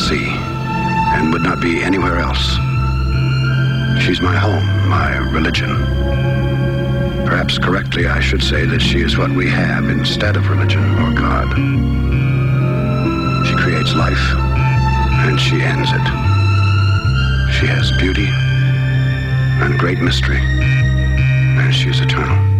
sea and would not be anywhere else. She's my home, my religion. Perhaps correctly I should say that she is what we have instead of religion or God. She creates life, and she ends it. She has beauty and great mystery, and she is eternal.